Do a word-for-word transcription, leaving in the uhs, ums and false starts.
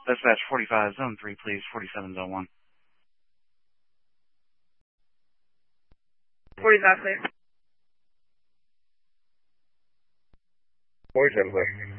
Dispatch forty-five, zone three, please. forty-seven, zone one. forty-five, clear. forty-seven, clear.